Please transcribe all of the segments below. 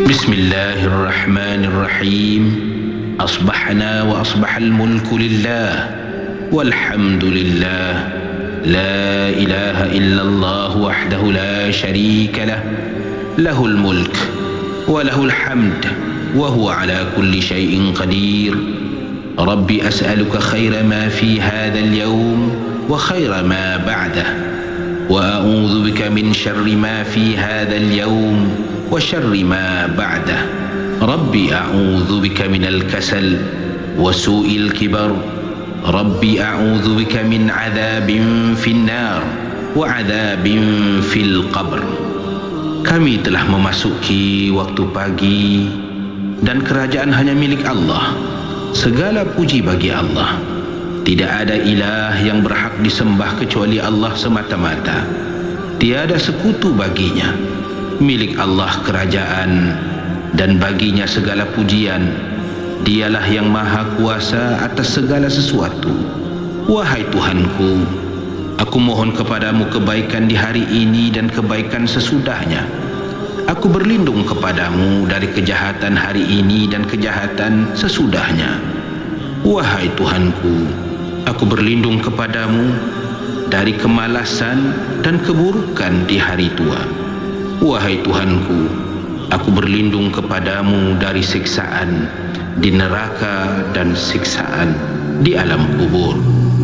بسم الله الرحمن الرحيم. أصبحنا وأصبح الملك لله والحمد لله، لا إله إلا الله وحده لا شريك له، له الملك وله الحمد وهو على كل شيء قدير. رب أسألك خير ما في هذا اليوم وخير ما بعده، وأعوذ بك من شر ما في هذا اليوم وشر ما بعده. ربي أعوذ بك من الكسل وسوء الكبر. ربي أعوذ بك من عذاب في النار وعذاب في القبر. Kami telah memasuki waktu pagi dan kerajaan hanya milik Allah. Segala puji bagi Allah. Tidak ada ilah yang berhak disembah kecuali Allah semata-mata. Tiada sekutu baginya. Milik Allah kerajaan dan baginya segala pujian. Dialah yang maha kuasa atas segala sesuatu. Wahai Tuhanku, aku mohon kepadamu kebaikan di hari ini dan kebaikan sesudahnya. Aku berlindung kepadamu dari kejahatan hari ini dan kejahatan sesudahnya. Wahai Tuhanku, aku berlindung kepadamu dari kemalasan dan keburukan di hari tua. Wahai Tuhanku, aku berlindung kepadamu dari siksaan di neraka dan siksaan di alam kubur.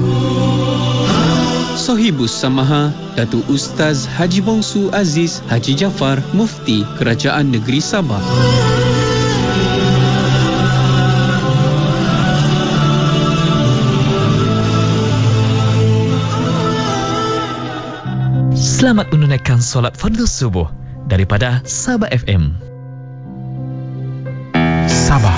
Sohibus Samaha, Datuk Ustaz Haji Bongsu Aziz Haji Jaafar, Mufti Kerajaan Negeri Sabah. Selamat menunaikan solat fardu subuh daripada Sabah FM. Sabah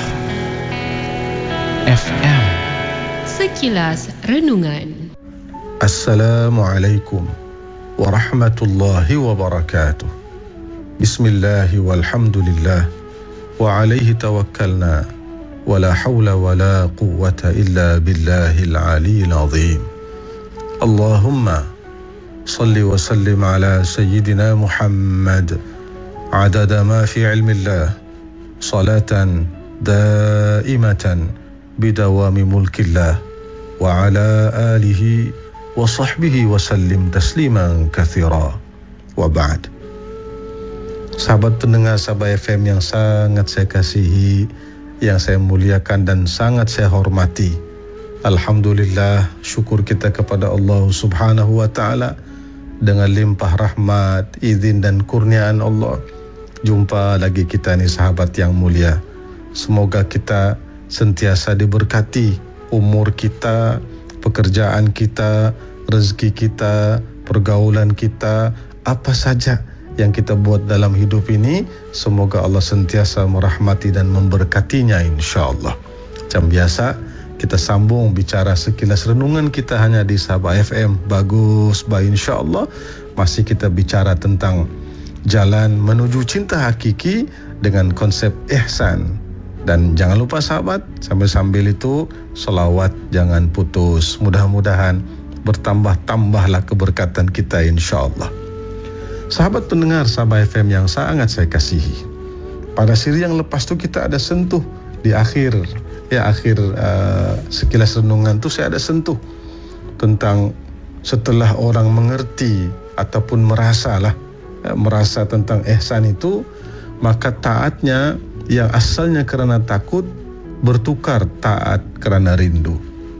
FM. Sekilas Renungan. Assalamualaikum warahmatullahi wabarakatuh. Bismillah walhamdulillah wa alaihi tawakkalna wa la hawla wa la quwwata illa billahil aliyyil azim. Allahumma salli wa sallim ala sayyidina Muhammad adada ma fi ilmillah salatan daimatan bidawami mulkillah wa ala alihi wa sahbihi wa sallim tasliman kathira wa ba'd. Sahabat pendengar Sabah FM yang sangat saya kasihi, yang saya muliakan dan sangat saya hormati, alhamdulillah, syukur kita kepada Allah Subhanahu wa taala. Dengan limpah rahmat, izin dan kurniaan Allah, jumpa lagi kita ni sahabat yang mulia. Semoga kita sentiasa diberkati umur kita, pekerjaan kita, rezeki kita, pergaulan kita, apa saja yang kita buat dalam hidup ini, semoga Allah sentiasa merahmati dan memberkatinya insya-Allah. Macam biasa, kita sambung bicara sekilas renungan kita hanya di Sabah FM. Bagus, baik, insya-Allah masih kita bicara tentang jalan menuju cinta hakiki dengan konsep ihsan. Dan jangan lupa sahabat, sambil-sambil itu selawat jangan putus. Mudah-mudahan bertambah-tambahlah keberkatan kita insya-Allah. Sahabat pendengar Sabah FM yang sangat saya kasihi, pada siri yang lepas tu kita ada sentuh di akhir sekilas renungan tu saya ada sentuh tentang setelah orang mengerti ataupun merasa tentang ihsan itu, maka taatnya yang asalnya kerana takut bertukar taat kerana rindu.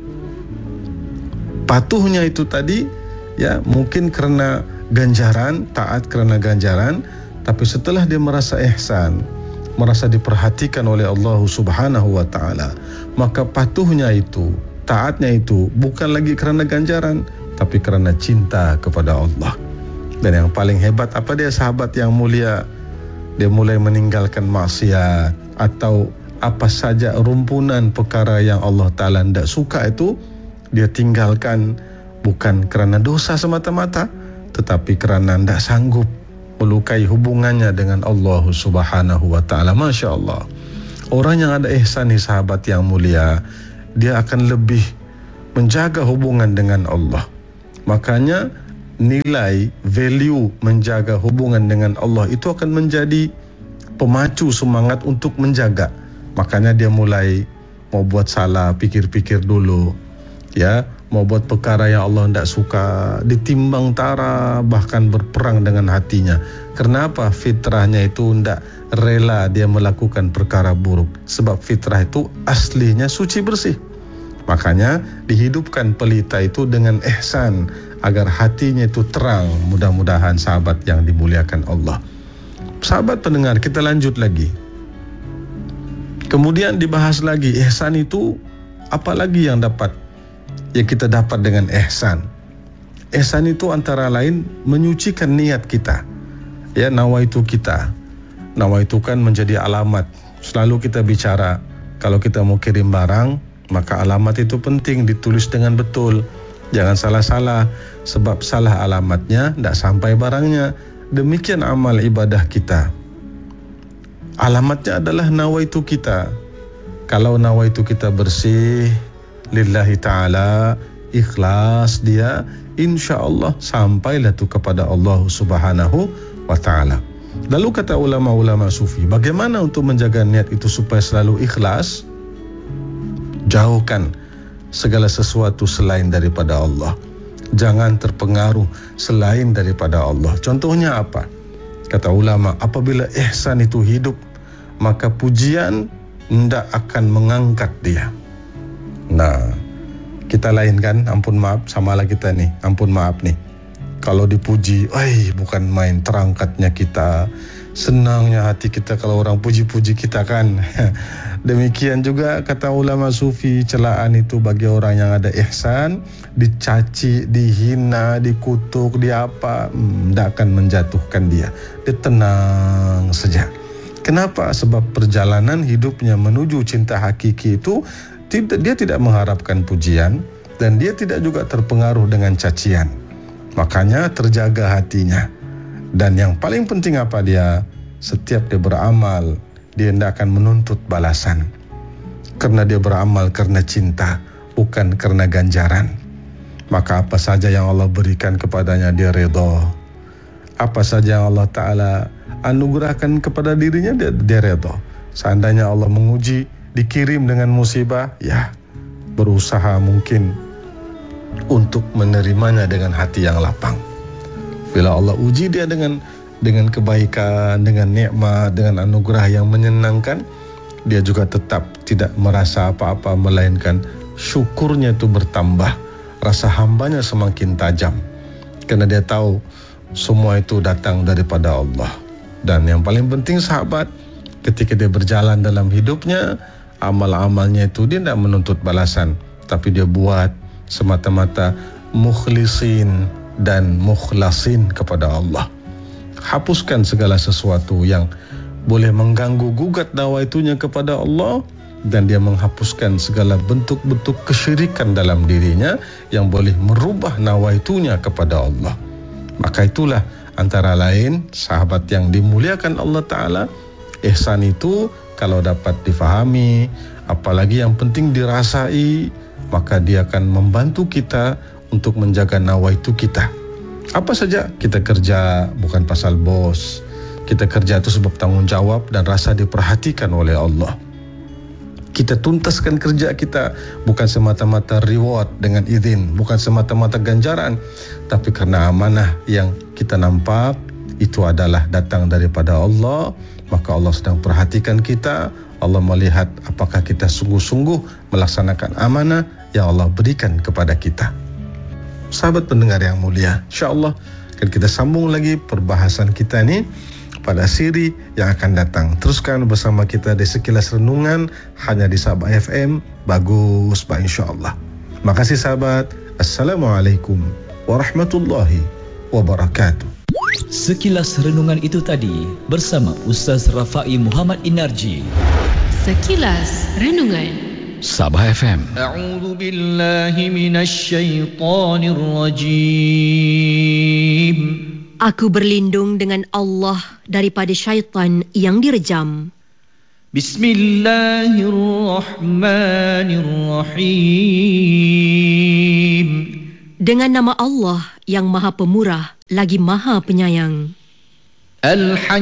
Patuhnya itu tadi mungkin kerana ganjaran, taat kerana ganjaran, tapi setelah dia merasa ihsan, merasa diperhatikan oleh Allah Subhanahu wa taala, maka patuhnya itu, taatnya itu bukan lagi kerana ganjaran, tapi kerana cinta kepada Allah. Dan yang paling hebat apa dia sahabat yang mulia? Dia mulai meninggalkan maksiat atau apa saja rumpunan perkara yang Allah Ta'ala tidak suka itu, dia tinggalkan bukan kerana dosa semata-mata, tetapi kerana tidak sanggup melukai hubungannya dengan Allah Subhanahu wa taala. Masya Allah. Orang yang ada ihsan ni sahabat yang mulia, dia akan lebih menjaga hubungan dengan Allah. Makanya nilai, value menjaga hubungan dengan Allah itu akan menjadi pemacu semangat untuk menjaga. Makanya dia mulai mau buat salah, pikir-pikir dulu, ya, mau buat perkara yang Allah tidak suka, ditimbang tara, bahkan berperang dengan hatinya. Kenapa? Fitrahnya itu tidak rela dia melakukan perkara buruk. Sebab fitrah itu aslinya suci bersih. Makanya dihidupkan pelita itu dengan ihsan, agar hatinya itu terang. Mudah-mudahan sahabat yang dimuliakan Allah. Sahabat pendengar, kita lanjut lagi. Kemudian dibahas lagi, ihsan itu apa lagi yang kita dapat dengan ihsan. Ihsan itu antara lain menyucikan niat kita. Ya, nawaitu kita. Nawaitu kan menjadi alamat. Selalu kita bicara, kalau kita mau kirim barang, maka alamat itu penting ditulis dengan betul. Jangan salah-salah, sebab salah alamatnya tidak sampai barangnya. Demikian amal ibadah kita. Alamatnya adalah nawaitu kita. Kalau nawaitu kita bersih, lillahi ta'ala, ikhlas dia, insya-Allah sampailah tu kepada Allah Subhanahu wa ta'ala. Lalu kata ulama-ulama sufi, bagaimana untuk menjaga niat itu supaya selalu ikhlas? Jauhkan segala sesuatu selain daripada Allah. Jangan terpengaruh selain daripada Allah. Contohnya apa? Kata ulama, apabila ihsan itu hidup, maka pujian tidak akan mengangkat dia. Nah, kita lain kan, ampun maaf, samalah kita nih, ampun maaf nih. Kalau dipuji, bukan main terangkatnya kita, senangnya hati kita kalau orang puji-puji kita kan. Demikian juga kata ulama sufi, celaan itu bagi orang yang ada ihsan, dicaci, dihina, dikutuk, tidak akan menjatuhkan dia. Dia tenang saja. Kenapa? Sebab perjalanan hidupnya menuju cinta hakiki itu dia tidak mengharapkan pujian dan dia tidak juga terpengaruh dengan cacian. Makanya terjaga hatinya. Dan yang paling penting apa dia? Setiap dia beramal, dia tidak akan menuntut balasan. Karena dia beramal karena cinta, bukan karena ganjaran. Maka apa saja yang Allah berikan kepadanya dia redha. Apa saja yang Allah Ta'ala anugerahkan kepada dirinya dia redha. Seandainya Allah menguji, dikirim dengan musibah, ya berusaha mungkin untuk menerimanya dengan hati yang lapang. Bila Allah uji dia dengan kebaikan, dengan nikmat, dengan anugerah yang menyenangkan, dia juga tetap tidak merasa apa-apa, melainkan syukurnya itu bertambah, rasa hambanya semakin tajam, karena dia tahu semua itu datang daripada Allah. Dan yang paling penting sahabat, ketika dia berjalan dalam hidupnya, amal-amalnya itu dia tidak menuntut balasan, tapi dia buat semata-mata mukhlisin dan mukhlasin kepada Allah. Hapuskan segala sesuatu yang boleh mengganggu gugat nawaitunya kepada Allah, dan dia menghapuskan segala bentuk-bentuk kesyirikan dalam dirinya yang boleh merubah nawaitunya kepada Allah. Maka itulah antara lain sahabat yang dimuliakan Allah Ta'ala, ihsan itu kalau dapat difahami, apalagi yang penting dirasai, maka dia akan membantu kita untuk menjaga nawaitu kita. Apa saja kita kerja bukan pasal bos, kita kerja itu sebab tanggung jawab dan rasa diperhatikan oleh Allah. Kita tuntaskan kerja kita bukan semata-mata reward dengan izin, bukan semata-mata ganjaran, tapi karena amanah yang kita nampak itu adalah datang daripada Allah. Maka Allah sedang perhatikan kita. Allah melihat apakah kita sungguh-sungguh melaksanakan amanah yang Allah berikan kepada kita. Sahabat pendengar yang mulia, insya-Allah akan kita sambung lagi perbahasan kita ini pada siri yang akan datang. Teruskan bersama kita di Sekilas Renungan hanya di Sabah FM. Bagus, insya-Allah. Makasih sahabat. Assalamualaikum warahmatullahi wabarakatuh. Sekilas Renungan itu tadi bersama Ustaz Rafai Muhammad Inarji. Sekilas Renungan Sabah FM. A'udzu billahi minasy syaithanir rajim. Aku berlindung dengan Allah daripada syaitan yang direjam. Bismillahirrahmanirrahim. Dengan nama Allah yang Maha Pemurah lagi Maha Penyayang. Al-Hajj